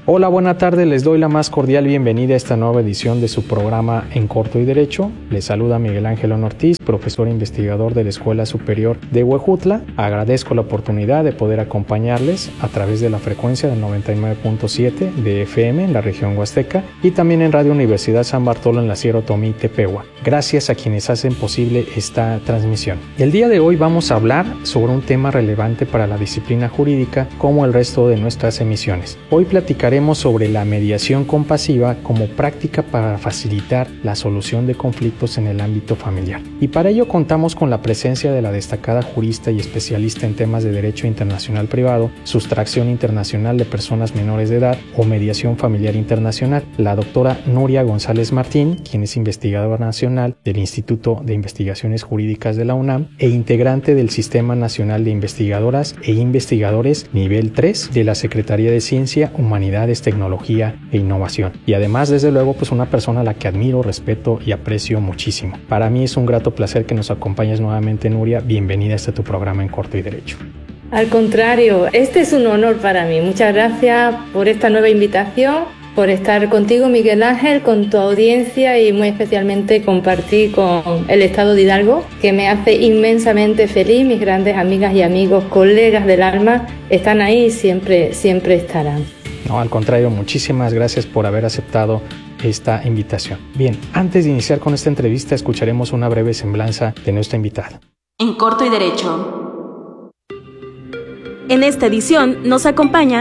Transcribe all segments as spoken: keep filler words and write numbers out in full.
Hola, buena tarde, les doy la más cordial bienvenida a esta nueva edición de su programa En Corto y Derecho. Les saluda Miguel Ángel Ortiz, profesor e investigador de la Escuela Superior de Huejutla. Agradezco la oportunidad de poder acompañarles a través de la frecuencia del noventa y nueve punto siete de F M en la región Huasteca y también en Radio Universidad San Bartolo en la Sierra Otomí, Tepehua. Gracias a quienes hacen posible esta transmisión. El día de hoy vamos a hablar sobre un tema relevante para la disciplina jurídica como el resto de nuestras emisiones. Hoy platicaremos sobre la mediación compasiva como práctica para facilitar la solución de conflictos en el ámbito familiar. Y para ello contamos con la presencia de la destacada jurista y especialista en temas de derecho internacional privado, sustracción internacional de personas menores de edad o mediación familiar internacional, la doctora Nuria González Martín, quien es investigadora nacional del Instituto de Investigaciones Jurídicas de la UNAM e integrante del Sistema Nacional de Investigadoras e Investigadores nivel tres de la Secretaría de Ciencia, Humanidades, Tecnología e Innovación. Y además, desde luego, pues una persona a la que admiro, respeto y aprecio muchísimo. Para mí es un grato placer que nos acompañes nuevamente, Nuria. Bienvenida a este tu programa En Corto y Derecho. Al contrario, este es un honor para mí. Muchas gracias por esta nueva invitación, por estar contigo, Miguel Ángel, con tu audiencia y muy especialmente compartir con el Estado de Hidalgo, que me hace inmensamente feliz. Mis grandes amigas y amigos, colegas del alma, están ahí y siempre, siempre estarán. No, al contrario, muchísimas gracias por haber aceptado esta invitación. Bien, antes de iniciar con esta entrevista, escucharemos una breve semblanza de nuestra invitada. En Corto y Derecho. En esta edición nos acompaña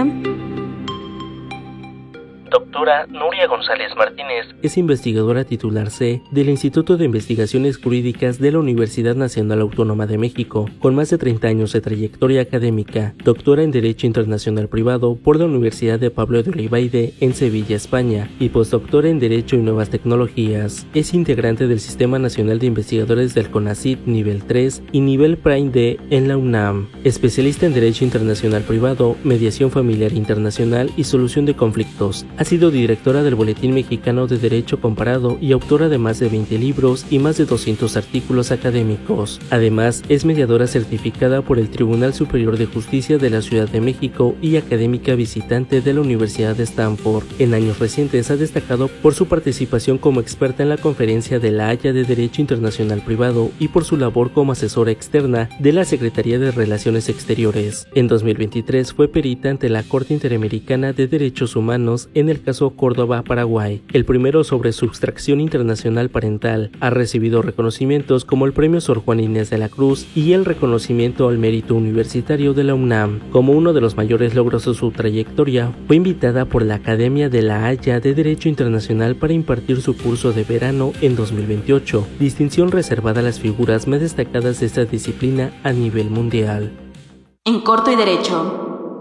Doctora Nuria González Martínez. Es investigadora titular C del Instituto de Investigaciones Jurídicas de la Universidad Nacional Autónoma de México, con más de treinta años de trayectoria académica, doctora en Derecho Internacional Privado por la Universidad de Pablo de Olavide en Sevilla, España, y postdoctora en Derecho y Nuevas Tecnologías. Es integrante del Sistema Nacional de Investigadores del CONACYT nivel tres y nivel Prime D en la UNAM. Especialista en Derecho Internacional Privado, Mediación Familiar Internacional y Solución de Conflictos. Ha sido directora del Boletín Mexicano de Derecho Comparado y autora de más de veinte libros y más de doscientos artículos académicos. Además, es mediadora certificada por el Tribunal Superior de Justicia de la Ciudad de México y académica visitante de la Universidad de Stanford. En años recientes ha destacado por su participación como experta en la Conferencia de La Haya de Derecho Internacional Privado y por su labor como asesora externa de la Secretaría de Relaciones Exteriores. En dos mil veintitrés fue perita ante la Corte Interamericana de Derechos Humanos en el caso Córdoba-Paraguay, el primero sobre sustracción internacional parental. Ha recibido reconocimientos como el Premio Sor Juana Inés de la Cruz y el reconocimiento al mérito universitario de la UNAM. Como uno de los mayores logros de su trayectoria, fue invitada por la Academia de La Haya de Derecho Internacional para impartir su curso de verano en dos mil veintiocho, distinción reservada a las figuras más destacadas de esta disciplina a nivel mundial. En Corto y Derecho.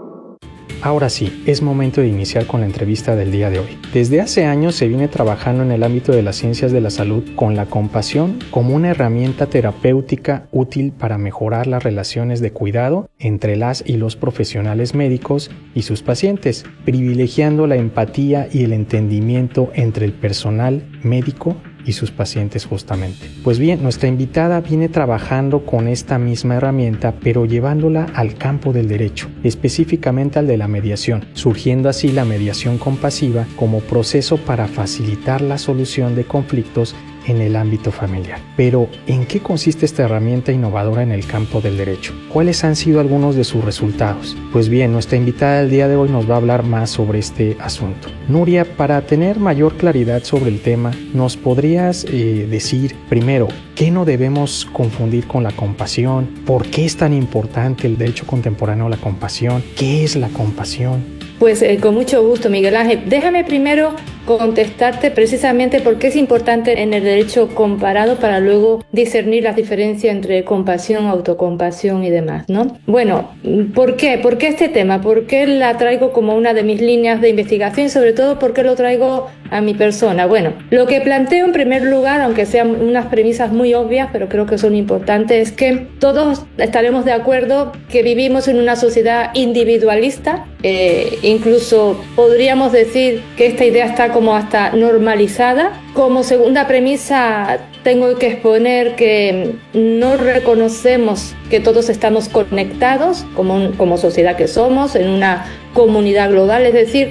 Ahora sí, es momento de iniciar con la entrevista del día de hoy. Desde hace años se viene trabajando en el ámbito de las ciencias de la salud con la compasión como una herramienta terapéutica útil para mejorar las relaciones de cuidado entre las y los profesionales médicos y sus pacientes, privilegiando la empatía y el entendimiento entre el personal médico y sus pacientes justamente. Pues bien, nuestra invitada viene trabajando con esta misma herramienta, pero llevándola al campo del derecho, específicamente al de la mediación, surgiendo así la mediación compasiva como proceso para facilitar la solución de conflictos en el ámbito familiar. Pero, ¿en qué consiste esta herramienta innovadora en el campo del derecho? ¿Cuáles han sido algunos de sus resultados? Pues bien, nuestra invitada del día de hoy nos va a hablar más sobre este asunto. Nuria, para tener mayor claridad sobre el tema, ¿nos podrías eh, decir, primero, qué no debemos confundir con la compasión? ¿Por qué es tan importante el derecho contemporáneo a la compasión? ¿Qué es la compasión? Pues eh, con mucho gusto, Miguel Ángel. Déjame primero contestarte precisamente por qué es importante en el derecho comparado para luego discernir las diferencias entre compasión, autocompasión y demás, ¿no? Bueno, ¿por qué? ¿Por qué este tema? ¿Por qué la traigo como una de mis líneas de investigación y sobre todo por qué lo traigo a mi persona? Bueno, lo que planteo en primer lugar, aunque sean unas premisas muy obvias, pero creo que son importantes, es que todos estaremos de acuerdo que vivimos en una sociedad individualista. Eh, incluso podríamos decir que esta idea está como hasta normalizada. Como segunda premisa tengo que exponer que no reconocemos que todos estamos conectados como, un, como sociedad que somos, en una comunidad global, es decir,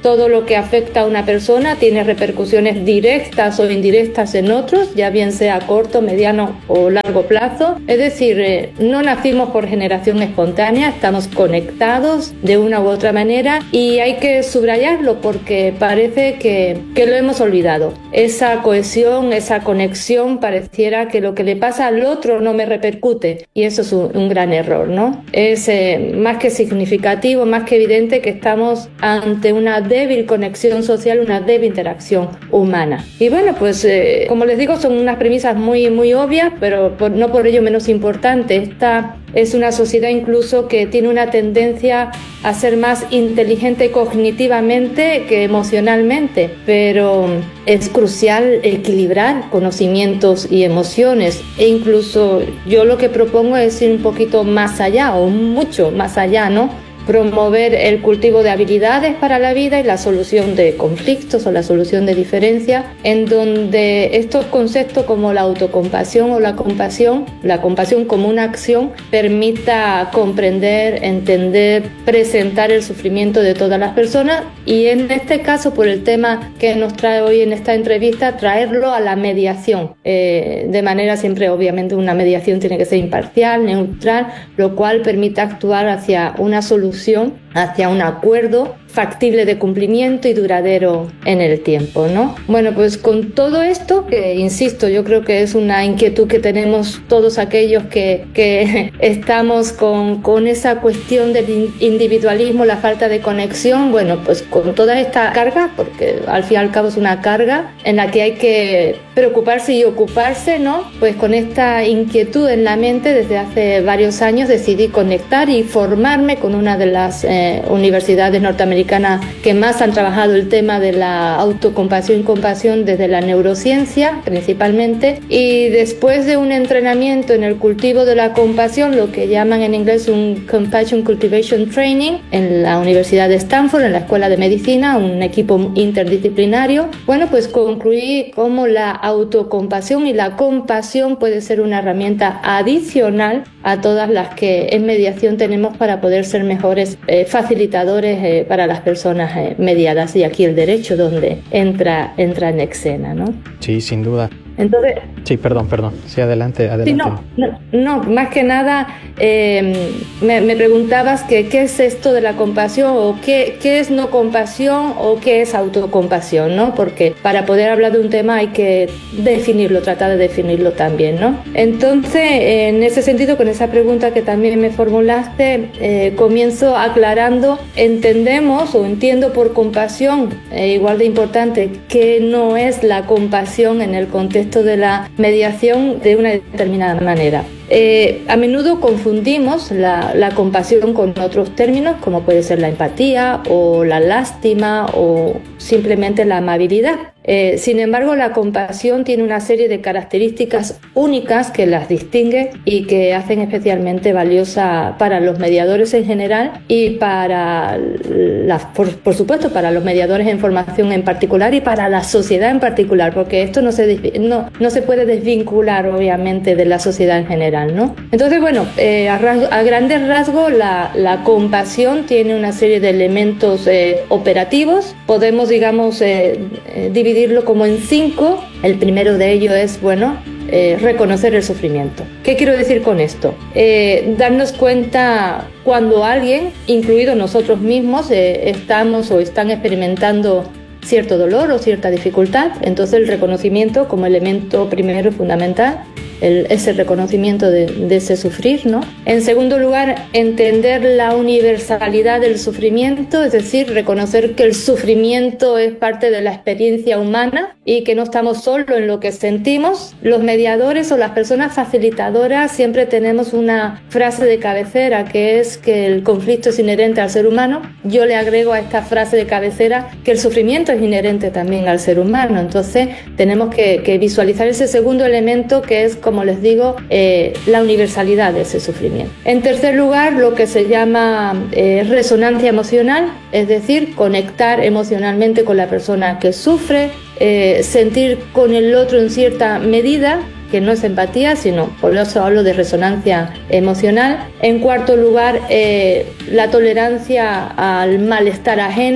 todo lo que afecta a una persona tiene repercusiones directas o indirectas en otros, ya bien sea a corto, mediano o largo plazo. Es decir, eh, no nacimos por generación espontánea, estamos conectados de una u otra manera y hay que subrayarlo porque parece que, que lo hemos olvidado. Esa cohesión, esa conexión, pareciera que lo que le pasa al otro no me repercute y eso es un, un gran error, ¿no? Es eh, más que significativo, más que evidente que estamos ante una débil conexión social, una débil interacción humana. Y bueno, pues eh, como les digo, son unas premisas muy, muy obvias, pero por, no por ello menos importantes. Esta es una sociedad incluso que tiene una tendencia a ser más inteligente cognitivamente que emocionalmente, pero es crucial equilibrar conocimientos y emociones e incluso yo lo que propongo es ir un poquito más allá o mucho más allá, ¿no? Promover el cultivo de habilidades para la vida y la solución de conflictos o la solución de diferencias, en donde estos conceptos como la autocompasión o la compasión, la compasión como una acción, permita comprender, entender, presentar el sufrimiento de todas las personas y en este caso, por el tema que nos trae hoy en esta entrevista, traerlo a la mediación, eh, de manera siempre, obviamente, una mediación tiene que ser imparcial, neutral, lo cual permite actuar hacia una solución, hacia un acuerdo factible de cumplimiento y duradero en el tiempo, ¿no? Bueno, pues con todo esto, que insisto, yo creo que es una inquietud que tenemos todos aquellos que, que estamos con, con esa cuestión del individualismo, la falta de conexión, bueno, pues con toda esta carga, porque al fin y al cabo es una carga en la que hay que preocuparse y ocuparse, ¿no? Pues con esta inquietud en la mente, desde hace varios años decidí conectar y formarme con una de las eh, universidades norteamericanas que más han trabajado el tema de la autocompasión y compasión desde la neurociencia principalmente, y después de un entrenamiento en el cultivo de la compasión, lo que llaman en inglés un Compassion Cultivation Training en la Universidad de Stanford, en la Escuela de Medicina, un equipo interdisciplinario, bueno, pues concluí cómo la autocompasión y la compasión puede ser una herramienta adicional a todas las que en mediación tenemos para poder ser mejores eh, facilitadores eh, para las personas eh, mediadas, y aquí el derecho donde entra, entra en escena, ¿no? Sí, sin duda. Entonces, sí, perdón, perdón. Sí, adelante, adelante. Sí, no, no, no, más que nada eh, me, me preguntabas que qué es esto de la compasión o qué, qué es no compasión o qué es autocompasión, ¿no? Porque para poder hablar de un tema hay que definirlo, tratar de definirlo también, ¿no? Entonces, en ese sentido, con esa pregunta que también me formulaste, eh, comienzo aclarando, entendemos o entiendo por compasión, eh, igual de importante, que no es la compasión en el contexto de la mediación de una determinada manera. Eh, a menudo confundimos la, la compasión con otros términos, como puede ser la empatía o la lástima o simplemente la amabilidad. Eh, sin embargo, la compasión tiene una serie de características únicas que las distingue y que hacen especialmente valiosa para los mediadores en general y para, la, por, por supuesto, para los mediadores en formación en particular y para la sociedad en particular, porque esto no se, no, no se puede desvincular, obviamente, de la sociedad en general, ¿no? Entonces, bueno, eh, a, rasgo, a grandes rasgos, la, la compasión tiene una serie de elementos eh, operativos. Podemos, digamos, eh, eh, dividir dividirlo como en cinco. El primero de ellos es, bueno, eh, reconocer el sufrimiento. ¿Qué quiero decir con esto? Eh, darnos cuenta cuando alguien, incluidos nosotros mismos, eh, estamos o están experimentando cierto dolor o cierta dificultad. Entonces el reconocimiento como elemento primero fundamental, el, ese reconocimiento de, de ese sufrir, ¿no? En segundo lugar, entender la universalidad del sufrimiento, es decir, reconocer que el sufrimiento es parte de la experiencia humana y que no estamos solos en lo que sentimos. Los mediadores o las personas facilitadoras siempre tenemos una frase de cabecera que es que el conflicto es inherente al ser humano. Yo le agrego a esta frase de cabecera que el sufrimiento es inherente también al ser humano. Entonces tenemos que, que visualizar ese segundo elemento que es, como les digo, eh, la universalidad de ese sufrimiento. En tercer lugar, lo que se llama eh, resonancia emocional, es decir, conectar emocionalmente con la persona que sufre, eh, sentir con el otro en cierta medida, que no es empatía, sino por eso hablo de resonancia emocional. En cuarto lugar, eh, la tolerancia al malestar ajeno,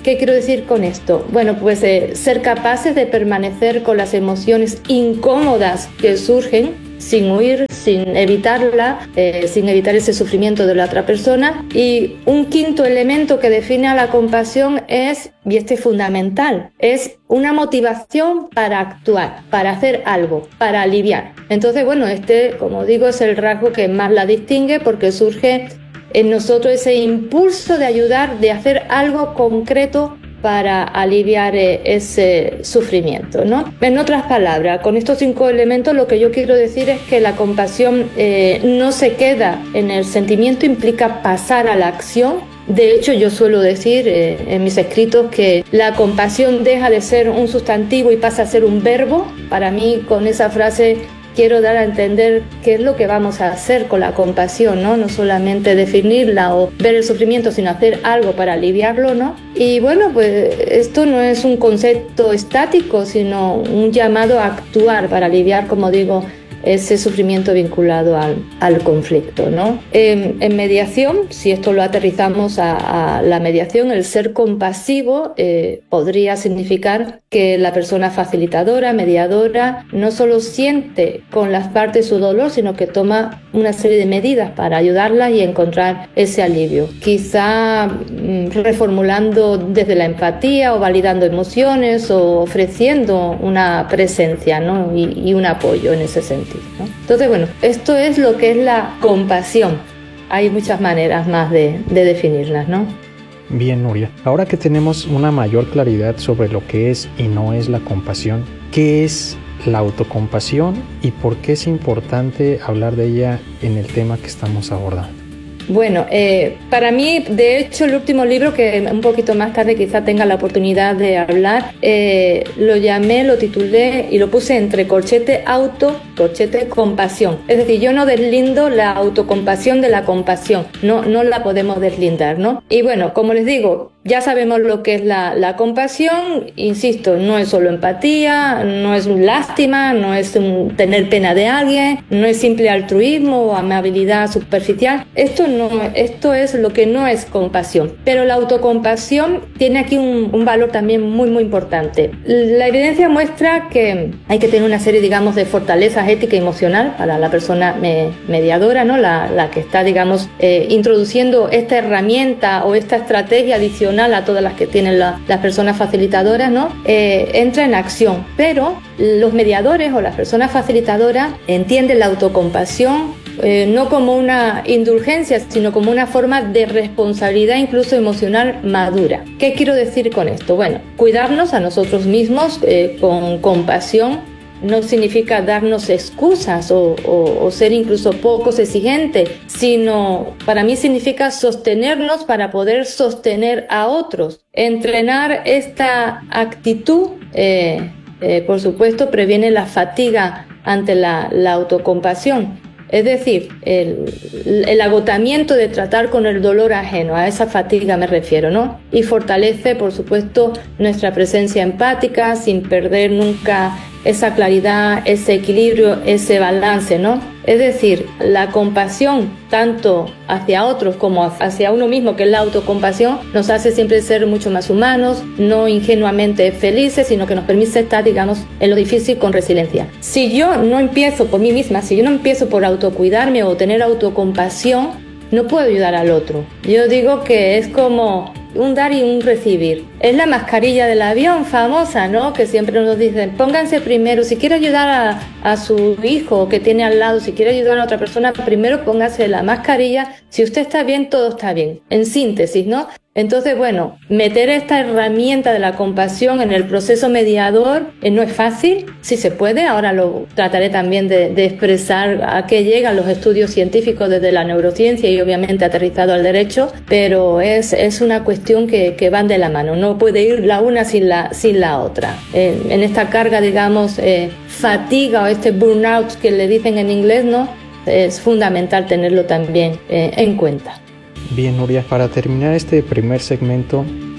¿Qué quiero decir con esto? Bueno, pues eh, ser capaces de permanecer con las emociones incómodas que surgen, sin huir, sin evitarla, eh, sin evitar ese sufrimiento de la otra persona. Y un quinto elemento que define a la compasión es, y este es fundamental, es una motivación para actuar, para hacer algo, para aliviar. Entonces, bueno, este, como digo, es el rasgo que más la distingue, porque surge en nosotros ese impulso de ayudar, de hacer algo concreto para aliviar eh, ese sufrimiento, ¿no? En otras palabras, con estos cinco elementos lo que yo quiero decir es que la compasión eh, no se queda en el sentimiento, implica pasar a la acción. De hecho, yo suelo decir eh, en mis escritos que la compasión deja de ser un sustantivo y pasa a ser un verbo. Para mí, con esa frase quiero dar a entender qué es lo que vamos a hacer con la compasión, ¿no? No solamente definirla o ver el sufrimiento, sino hacer algo para aliviarlo, ¿no? Y bueno, pues esto no es un concepto estático, sino un llamado a actuar para aliviar, como digo, ese sufrimiento vinculado al, al conflicto, ¿no? En, en mediación, si esto lo aterrizamos a, a la mediación, el ser compasivo eh, podría significar que la persona facilitadora, mediadora, no solo siente con las partes su dolor, sino que toma una serie de medidas para ayudarlas y encontrar ese alivio. Quizá mm, reformulando desde la empatía o validando emociones o ofreciendo una presencia, ¿no? y, y un apoyo en ese sentido, ¿no? Entonces, bueno, esto es lo que es la compasión. Hay muchas maneras más de, de definirlas, ¿no? Bien, Nuria. Ahora que tenemos una mayor claridad sobre lo que es y no es la compasión, ¿qué es la autocompasión y por qué es importante hablar de ella en el tema que estamos abordando? Bueno, eh, para mí, de hecho, el último libro, que un poquito más tarde quizá tenga la oportunidad de hablar, eh, lo llamé, lo titulé y lo puse entre corchete auto, corchete compasión. Es decir, yo no deslindo la autocompasión de la compasión, no, no la podemos deslindar, ¿no? Y bueno, como les digo, ya sabemos lo que es la, la compasión, insisto, no es solo empatía, no es un lástima, no es un tener pena de alguien, no es simple altruismo o amabilidad superficial. Esto no, esto es lo que no es compasión. Pero la autocompasión tiene aquí un, un valor también muy, muy importante. La evidencia muestra que hay que tener una serie, digamos, de fortalezas ética y emocional para la persona me, mediadora, ¿no? La, la que está, digamos, eh, introduciendo esta herramienta o esta estrategia adicional a todas las que tienen la, las personas facilitadoras, ¿no? Eh, entra en acción, pero los mediadores o las personas facilitadoras entienden la autocompasión eh, no como una indulgencia, sino como una forma de responsabilidad incluso emocional madura. ¿Qué quiero decir con esto? Bueno, cuidarnos a nosotros mismos eh, con compasión no significa darnos excusas o, o, o ser incluso pocos exigentes, sino para mí significa sostenernos para poder sostener a otros. Entrenar esta actitud, eh, eh, por supuesto, previene la fatiga ante la, la autocompasión. Es decir, el, el agotamiento de tratar con el dolor ajeno, a esa fatiga me refiero, ¿no? Y fortalece, por supuesto, nuestra presencia empática sin perder nunca esa claridad, ese equilibrio, ese balance, ¿no? Es decir, la compasión, tanto hacia otros como hacia uno mismo, que es la autocompasión, nos hace siempre ser mucho más humanos, no ingenuamente felices, sino que nos permite estar, digamos, en lo difícil con resiliencia. Si yo no empiezo por mí misma, si yo no empiezo por autocuidarme o tener autocompasión, no puedo ayudar al otro. Yo digo que es como un dar y un recibir. Es la mascarilla del avión famosa, ¿no? Que siempre nos dicen, pónganse primero, si quiere ayudar a, a su hijo que tiene al lado, si quiere ayudar a otra persona, primero póngase la mascarilla. Si usted está bien, todo está bien. En síntesis, ¿no? Entonces, bueno, meter esta herramienta de la compasión en el proceso mediador eh, no es fácil, sí se puede. Ahora lo trataré también de, de expresar a qué llegan los estudios científicos desde la neurociencia y obviamente aterrizado al derecho, pero es, es una cuestión que, que van de la mano, no puede ir la una sin la, sin la otra. Eh, en esta carga, digamos, eh, fatiga o este burnout que le dicen en inglés, ¿no? Es fundamental tenerlo también eh, en cuenta. Bien, Nuria, para terminar este primer segmento,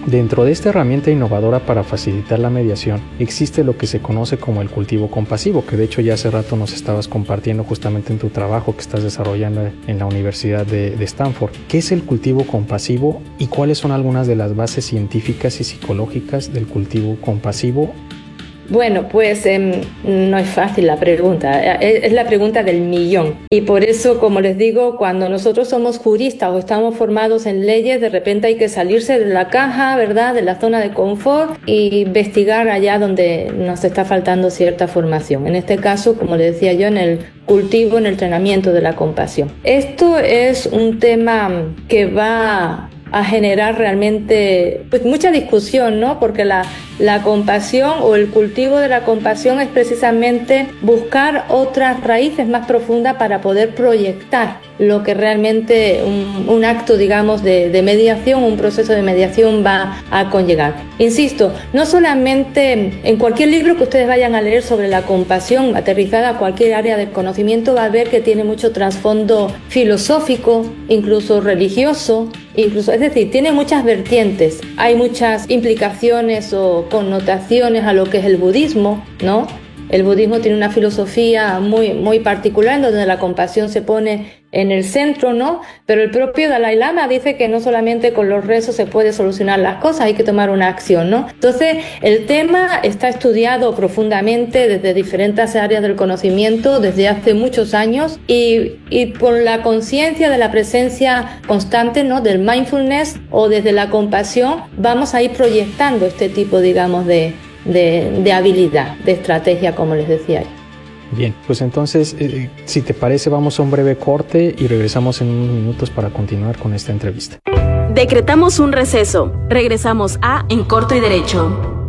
Dentro de esta herramienta innovadora para facilitar la mediación, existe lo que se conoce como el cultivo compasivo, que de hecho ya hace rato nos estabas compartiendo justamente en tu trabajo que estás desarrollando en la Universidad de, de Stanford. ¿Qué es el cultivo compasivo y cuáles son algunas de las bases científicas y psicológicas del cultivo compasivo? Bueno, pues eh, no es fácil la pregunta, es la pregunta del millón. Y por eso, como les digo, cuando nosotros somos juristas o estamos formados en leyes, de repente hay que salirse de la caja, ¿verdad?, de la zona de confort e investigar allá donde nos está faltando cierta formación. En este caso, como les decía yo, en el cultivo, en el entrenamiento de la compasión. Esto es un tema que va a generar realmente pues mucha discusión, ¿no? Porque la, la compasión o el cultivo de la compasión es precisamente buscar otras raíces más profundas para poder proyectar lo que realmente un, un acto, digamos, de, de mediación, un proceso de mediación va a conllevar. Insisto, no solamente en cualquier libro que ustedes vayan a leer sobre la compasión aterrizada a cualquier área del conocimiento, va a ver que tiene mucho trasfondo filosófico, incluso religioso, incluso, es decir, tiene muchas vertientes. Hay muchas implicaciones o connotaciones a lo que es el budismo, ¿no? El budismo tiene una filosofía muy, muy particular en donde la compasión se pone en el centro, ¿no? Pero el propio Dalai Lama dice que no solamente con los rezos se puede solucionar las cosas, hay que tomar una acción, ¿no? Entonces, el tema está estudiado profundamente desde diferentes áreas del conocimiento desde hace muchos años y, y por la conciencia de la presencia constante, ¿no?, del mindfulness o desde la compasión, vamos a ir proyectando este tipo, digamos, de, de, de habilidad, de estrategia, como les decía yo. Bien, pues entonces, eh, si te parece, vamos a un breve corte y regresamos en unos minutos para continuar con esta entrevista. Decretamos un receso. Regresamos a En Corto y Derecho.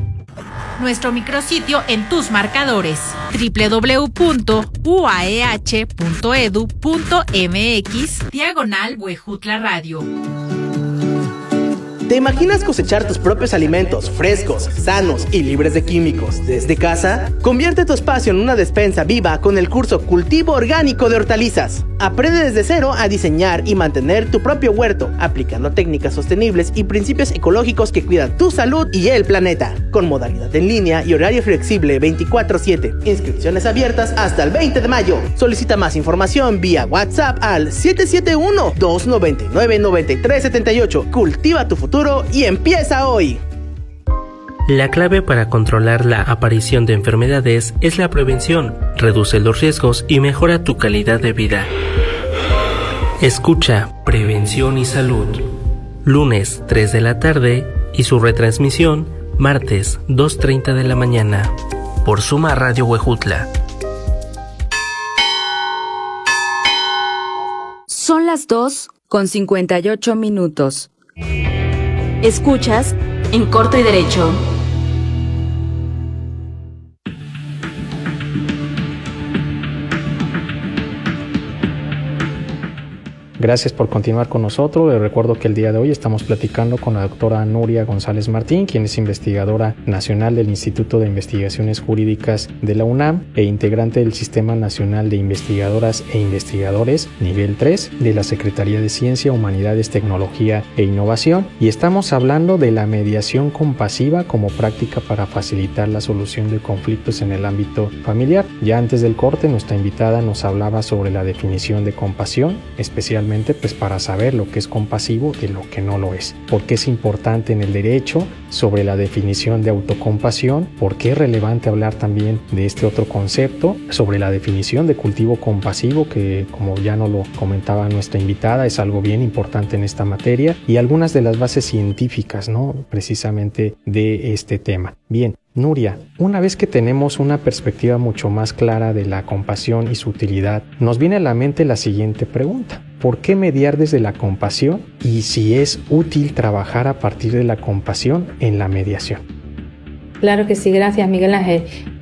Nuestro micrositio en tus marcadores: doble u doble u doble u punto u a e h punto e d u punto m x diagonal Huejutla Radio. ¿Te imaginas cosechar tus propios alimentos frescos, sanos y libres de químicos desde casa? Convierte tu espacio en una despensa viva con el curso Cultivo Orgánico de Hortalizas. Aprende desde cero a diseñar y mantener tu propio huerto, aplicando técnicas sostenibles y principios ecológicos que cuidan tu salud y el planeta. Con modalidad en línea y horario flexible veinticuatro siete. Inscripciones abiertas hasta el veinte de mayo. Solicita más información vía WhatsApp al siete siete uno, dos nueve nueve, nueve tres siete ocho. Cultiva tu futuro y empieza hoy. La clave para controlar la aparición de enfermedades es la prevención. Reduce los riesgos y mejora tu calidad de vida. Escucha Prevención y Salud. Lunes tres de la tarde y su retransmisión martes dos treinta de la mañana. Por Suma Radio Huejutla. Son las dos con cincuenta y ocho minutos. Escuchas En Corto y Derecho. Gracias por continuar con nosotros. Les recuerdo que el día de hoy estamos platicando con la doctora Nuria González Martín, quien es investigadora nacional del Instituto de Investigaciones Jurídicas de la UNAM e integrante del Sistema Nacional de Investigadoras e Investigadores nivel tres de la Secretaría de Ciencia, Humanidades, Tecnología e Innovación. Y estamos hablando de la mediación compasiva como práctica para facilitar la solución de conflictos en el ámbito familiar. Ya antes del corte, nuestra invitada nos hablaba sobre la definición de compasión, especialmente pues para saber lo que es compasivo de lo que no lo es. ¿Por qué es importante en el derecho? Sobre la definición de autocompasión. ¿Por qué es relevante hablar también de este otro concepto? Sobre la definición de cultivo compasivo, que como ya nos lo comentaba nuestra invitada, es algo bien importante en esta materia. Y algunas de las bases científicas, ¿no?, precisamente de este tema. Bien, Nuria, una vez que tenemos una perspectiva mucho más clara de la compasión y su utilidad, nos viene a la mente la siguiente pregunta. ¿Por qué mediar desde la compasión? Y si es útil trabajar a partir de la compasión en la mediación. Claro que sí, gracias Miguel Ángel.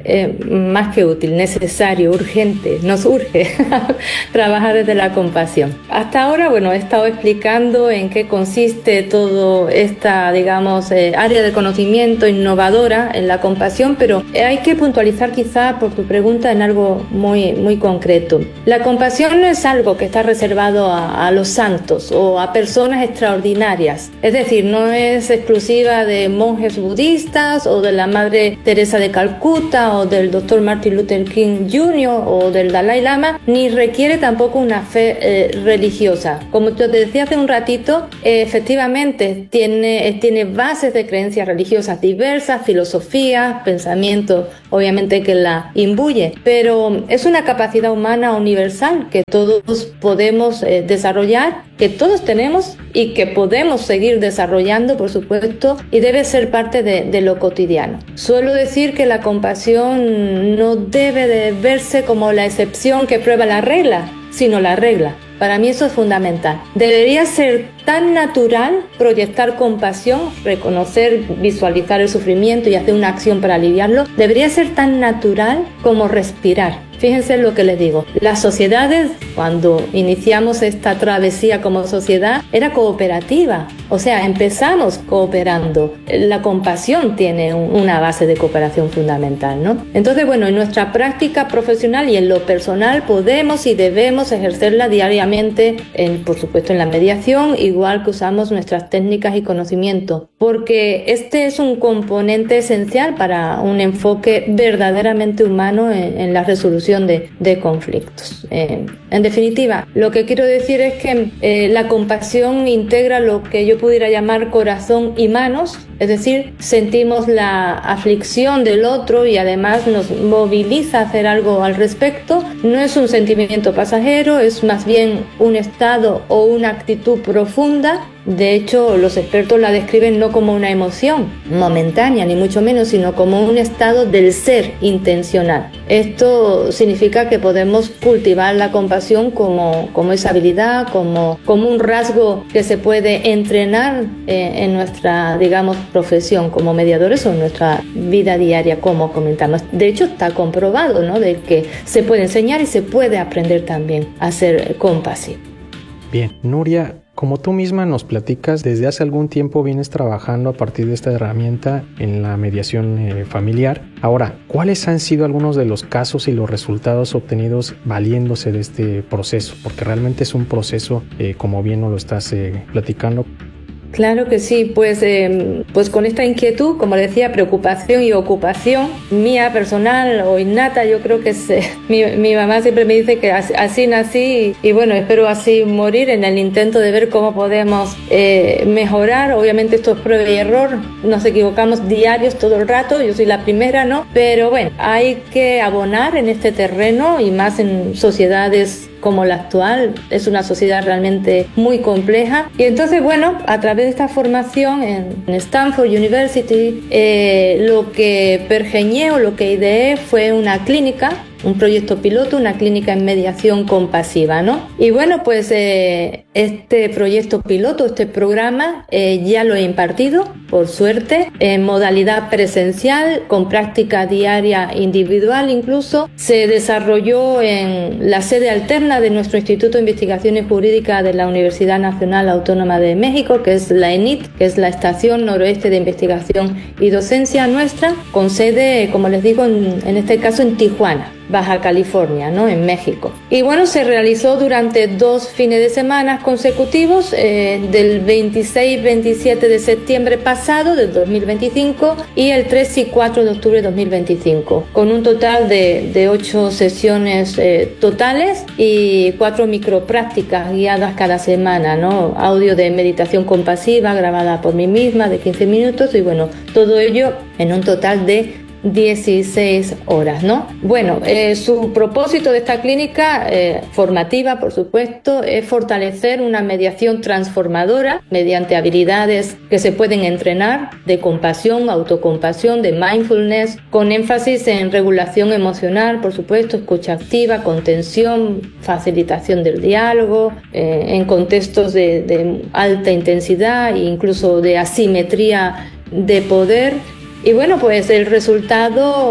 eh, más que útil, necesario, urgente, nos urge trabajar desde la compasión. Hasta ahora, bueno, he estado explicando en qué consiste todo esta, digamos, eh, área de conocimiento innovadora en la compasión, pero hay que puntualizar quizá por tu pregunta en algo muy, muy concreto. La compasión no es algo que está reservado a, a los santos o a personas extraordinarias, es decir, no es exclusiva de monjes budistas o de la Madre Teresa de Calcuta o del doctor Martin Luther King junior o del Dalai Lama, ni requiere tampoco una fe eh, religiosa. Como yo te decía hace un ratito, eh, efectivamente tiene, eh, tiene bases de creencias religiosas diversas, filosofías, pensamientos, obviamente que la imbuye, pero es una capacidad humana universal que todos podemos eh, desarrollar, que todos tenemos y que podemos seguir desarrollando, por supuesto, y debe ser parte de, de lo cotidiano. Suelo decir que la compasión no debe de verse como la excepción que prueba la regla, sino la regla. Para mí eso es fundamental. Debería ser tan natural proyectar compasión, reconocer, visualizar el sufrimiento y hacer una acción para aliviarlo. Debería ser tan natural como respirar. Fíjense lo que les digo. Las sociedades, cuando iniciamos esta travesía como sociedad, era cooperativa. O sea, empezamos cooperando. La compasión tiene una base de cooperación fundamental, ¿no? Entonces, bueno, en nuestra práctica profesional y en lo personal podemos y debemos ejercerla diariamente, en, por supuesto, en la mediación, igual que usamos nuestras técnicas y conocimientos, porque este es un componente esencial para un enfoque verdaderamente humano en, en la resolución De, de conflictos. Eh, en definitiva, lo que quiero decir es que eh, la compasión integra lo que yo pudiera llamar corazón y manos, es decir, sentimos la aflicción del otro y además nos moviliza a hacer algo al respecto. No es un sentimiento pasajero, es más bien un estado o una actitud profunda. De hecho, los expertos la describen no como una emoción momentánea, ni mucho menos, sino como un estado del ser intencional. Esto significa que podemos cultivar la compasión como, como esa habilidad, como, como un rasgo que se puede entrenar eh, en nuestra, digamos, profesión como mediadores o en nuestra vida diaria, como comentamos. De hecho, está comprobado, ¿no?, de que se puede enseñar y se puede aprender también a ser compasivo. Bien, Nuria, como tú misma nos platicas, desde hace algún tiempo vienes trabajando a partir de esta herramienta en la mediación eh, familiar. Ahora, ¿cuáles han sido algunos de los casos y los resultados obtenidos valiéndose de este proceso? Porque realmente es un proceso, eh, como bien nos lo estás eh, platicando. Claro que sí, pues, eh, pues con esta inquietud, como le decía, preocupación y ocupación mía personal o innata, yo creo que es, eh, mi, mi mamá siempre me dice que así, así nací y, y bueno, espero así morir en el intento de ver cómo podemos eh, mejorar. Obviamente esto es prueba y error, nos equivocamos diarios todo el rato, yo soy la primera, ¿no? Pero bueno, hay que abonar en este terreno y más en sociedades como la actual. Es una sociedad realmente muy compleja y entonces, bueno, a través de esta formación en Stanford University, eh, lo que pergeñé o lo que ideé fue una clínica, un proyecto piloto, una clínica en mediación compasiva, ¿no? Y bueno, pues eh, este proyecto piloto, este programa, eh, ya lo he impartido, por suerte, en modalidad presencial, con práctica diaria individual incluso. Se desarrolló en la sede alterna de nuestro Instituto de Investigaciones Jurídicas de la Universidad Nacional Autónoma de México, que es la E N I T, que es la Estación Noroeste de Investigación y Docencia nuestra, con sede, como les digo, en, en este caso en Tijuana, Baja California, ¿no?, en México. Y bueno, se realizó durante dos fines de semana consecutivos, eh, del veintiséis veintisiete de septiembre pasado del dos mil veinticinco y el tres y cuatro de octubre de dos mil veinticinco, con un total de, de ocho sesiones eh, totales y cuatro microprácticas guiadas cada semana, ¿no? Audio de meditación compasiva grabada por mí misma de quince minutos y bueno, todo ello en un total de dieciséis horas, ¿no? Bueno, eh, su propósito de esta clínica eh, formativa, por supuesto, es fortalecer una mediación transformadora mediante habilidades que se pueden entrenar de compasión, autocompasión, de mindfulness, con énfasis en regulación emocional, por supuesto, escucha activa, contención, facilitación del diálogo, eh, en contextos de, de alta intensidad e incluso de asimetría de poder. Y bueno, pues el resultado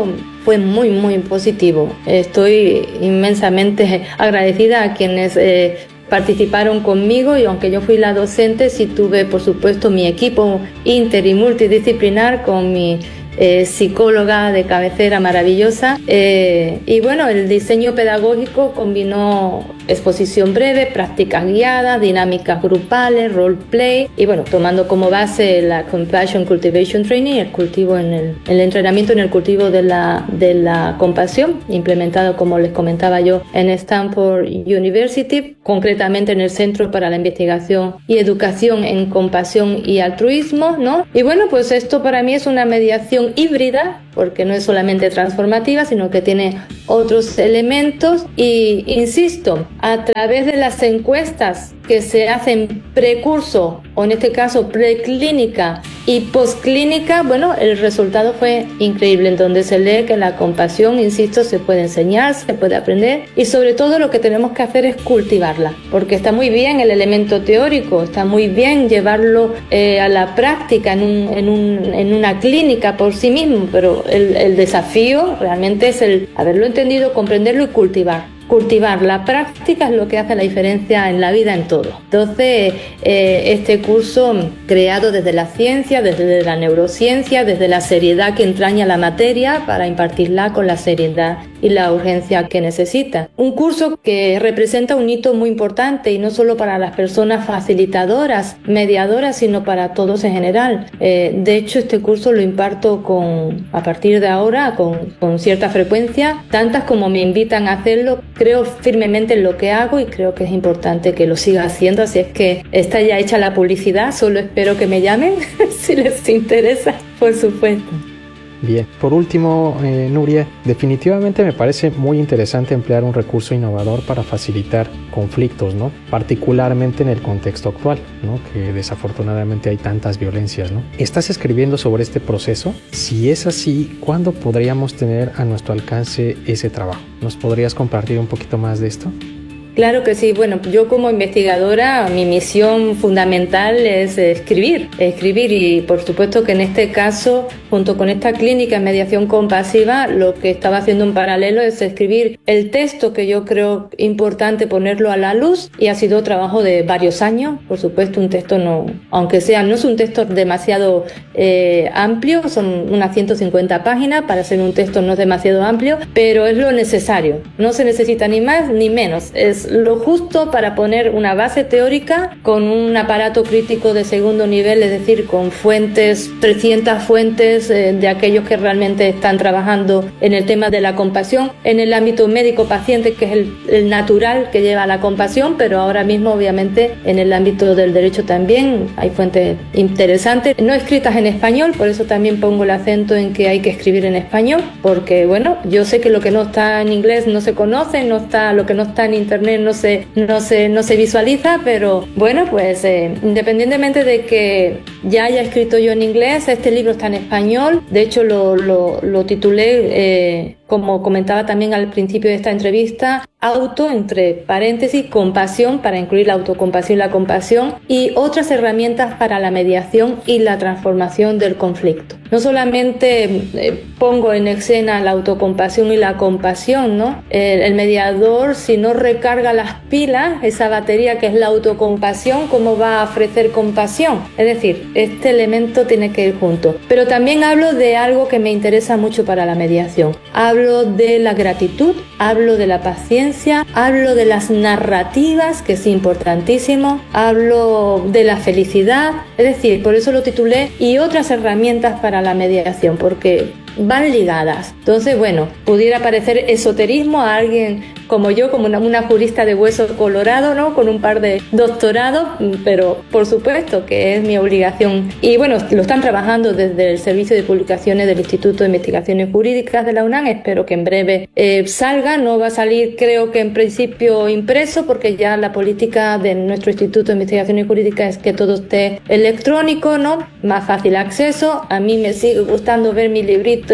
fue muy, muy positivo. Estoy inmensamente agradecida a quienes eh, participaron conmigo, y aunque yo fui la docente, sí tuve, por supuesto, mi equipo inter y multidisciplinar con mi Eh, psicóloga de cabecera maravillosa, eh, y bueno, el diseño pedagógico combinó exposición breve, prácticas guiadas, dinámicas grupales, role play, y bueno, tomando como base la Compassion Cultivation Training, el cultivo en el, el entrenamiento en el cultivo de la, de la compasión, implementado, como les comentaba yo, en Stanford University, concretamente en el Centro para la Investigación y Educación en Compasión y Altruismo, ¿no? Y bueno, pues esto para mí es una mediación híbrida, porque no es solamente transformativa, sino que tiene otros elementos, y insisto, a través de las encuestas que se hacen precurso, o en este caso preclínica y postclínica, bueno, el resultado fue increíble, en donde se lee que la compasión, insisto, se puede enseñar, se puede aprender, y sobre todo lo que tenemos que hacer es cultivarla, porque está muy bien el elemento teórico, está muy bien llevarlo eh, a la práctica en, un, en, un, en una clínica por sí mismo, pero el, el desafío realmente es el haberlo entendido, comprenderlo y cultivar. Cultivar la práctica es lo que hace la diferencia en la vida, en todo. Entonces, eh, este curso, creado desde la ciencia, desde la neurociencia, desde la seriedad que entraña la materia, para impartirla con la seriedad y la urgencia que necesita. Un curso que representa un hito muy importante, y no solo para las personas facilitadoras, mediadoras, sino para todos en general. Eh, de hecho, este curso lo imparto con, a partir de ahora con, con cierta frecuencia, tantas como me invitan a hacerlo. Creo firmemente en lo que hago y creo que es importante que lo siga haciendo, así es que está ya hecha la publicidad, solo espero que me llamen si les interesa, por supuesto. Bien, por último, eh, Nuria, definitivamente me parece muy interesante emplear un recurso innovador para facilitar conflictos, ¿no? Particularmente en el contexto actual, ¿no? Que desafortunadamente hay tantas violencias, ¿no? ¿Estás escribiendo sobre este proceso? Si es así, ¿cuándo podríamos tener a nuestro alcance ese trabajo? ¿Nos podrías compartir un poquito más de esto? Claro que sí. Bueno, yo como investigadora, mi misión fundamental es escribir, escribir y por supuesto que en este caso, junto con esta clínica en mediación compasiva, lo que estaba haciendo en paralelo es escribir el texto que yo creo importante ponerlo a la luz, y ha sido trabajo de varios años. Por supuesto, un texto no, aunque sea, no es un texto demasiado eh, amplio, son unas ciento cincuenta páginas, para ser un texto no es demasiado amplio, pero es lo necesario, no se necesita ni más ni menos, es lo justo para poner una base teórica con un aparato crítico de segundo nivel, es decir, con fuentes, trescientas fuentes eh, de aquellos que realmente están trabajando en el tema de la compasión, en el ámbito médico-paciente, que es el, el natural que lleva a la compasión, pero ahora mismo obviamente en el ámbito del derecho también hay fuentes interesantes, no escritas en español, por eso también pongo el acento en que hay que escribir en español, porque bueno, yo sé que lo que no está en inglés no se conoce, no está, lo que no está en internet no se, no se, no se visualiza, pero bueno, pues eh, independientemente de que ya haya escrito yo en inglés, este libro está en español. De hecho lo, lo, lo titulé, eh, como comentaba también al principio de esta entrevista, auto, entre paréntesis, compasión, para incluir la autocompasión y la compasión, y otras herramientas para la mediación y la transformación del conflicto. No solamente eh, pongo en escena la autocompasión y la compasión, ¿no? El, el mediador, si no recarga las pilas, esa batería que es la autocompasión, ¿cómo va a ofrecer compasión? Es decir, este elemento tiene que ir junto. Pero también hablo de algo que me interesa mucho para la mediación. Hablo de la gratitud, hablo de la paciencia, hablo de las narrativas, que es importantísimo, hablo de la felicidad, es decir, por eso lo titulé, y otras herramientas para la mediación, porque van ligadas. Entonces, bueno, pudiera parecer esoterismo a alguien como yo, como una, una jurista de hueso colorado, ¿no? Con un par de doctorados, pero por supuesto que es mi obligación. Y bueno, lo están trabajando desde el Servicio de Publicaciones del Instituto de Investigaciones Jurídicas de la UNAM. Espero que en breve eh, salga. No va a salir, creo que en principio impreso, porque ya la política de nuestro Instituto de Investigaciones Jurídicas es que todo esté electrónico, ¿no? Más fácil acceso. A mí me sigue gustando ver mi librito y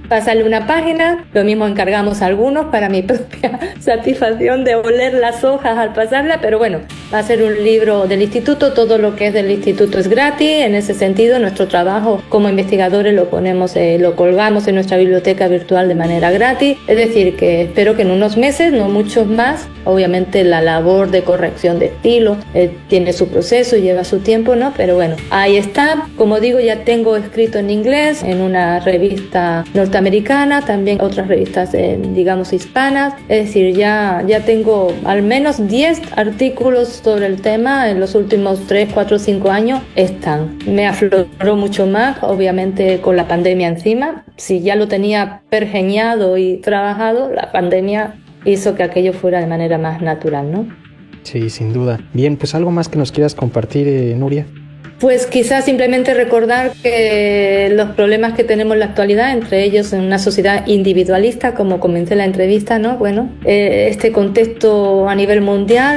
pasarle una página, lo mismo encargamos a algunos para mi propia satisfacción de oler las hojas al pasarla, pero bueno, va a ser un libro del instituto, todo lo que es del instituto es gratis, en ese sentido nuestro trabajo como investigadores lo ponemos, eh, lo colgamos en nuestra biblioteca virtual de manera gratis, es decir que espero que en unos meses, no muchos más, obviamente la labor de corrección de estilo eh, tiene su proceso y lleva su tiempo, ¿no? Pero bueno, ahí está, como digo, ya tengo escrito en inglés, en una revista norteamericana, también otras revistas, eh, digamos, hispanas, es decir, ya, ya tengo al menos diez artículos sobre el tema en los últimos tres, cuatro, cinco años están. Me afloró mucho más, obviamente con la pandemia encima, si ya lo tenía pergeñado y trabajado, la pandemia hizo que aquello fuera de manera más natural, ¿no? Sí, sin duda. Bien, pues algo más que nos quieras compartir, eh, Nuria. Pues quizás simplemente recordar que los problemas que tenemos en la actualidad, entre ellos en una sociedad individualista, como comencé en la entrevista, ¿no? Bueno, eh, este contexto a nivel mundial